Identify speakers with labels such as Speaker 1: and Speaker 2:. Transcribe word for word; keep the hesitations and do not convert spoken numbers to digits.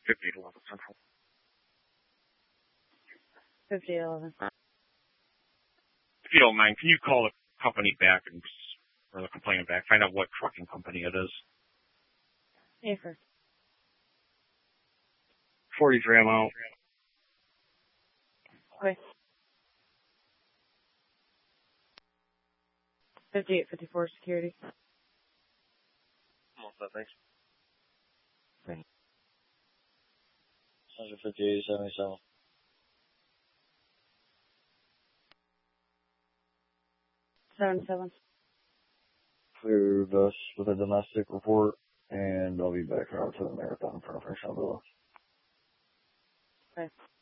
Speaker 1: fifty-eight eleven Central.
Speaker 2: fifty-eight eleven.
Speaker 1: If you don't mind, can you call the company back and or the complainant back, find out what trucking company it is?
Speaker 2: Yeah, sure.
Speaker 1: forty-three, I'm out.
Speaker 2: Okay. fifty-eight fifty-four security.
Speaker 1: What's that, thanks?
Speaker 2: Right.
Speaker 1: fifty-eight seventy-seven.
Speaker 2: seven seven.
Speaker 3: Clear us with a domestic report, and I'll be back out to the Marathon for a fresh outdoor.
Speaker 2: Okay.